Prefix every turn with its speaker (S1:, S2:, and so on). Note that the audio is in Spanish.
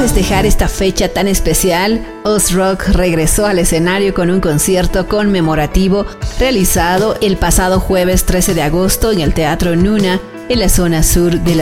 S1: festejar esta fecha tan especial, Ozrock regresó al escenario con un concierto conmemorativo realizado el pasado jueves 13 de agosto en el Teatro Nuna, en la zona sur de la